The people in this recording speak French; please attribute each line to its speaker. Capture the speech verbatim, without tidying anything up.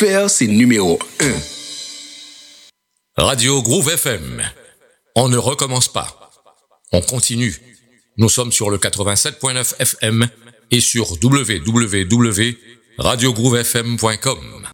Speaker 1: Père, c'est numéro un.
Speaker 2: Radio Groove F M. On ne recommence pas. On continue. Nous sommes sur le quatre-vingt-sept point neuf F M et sur w w w point radio groove f m point com.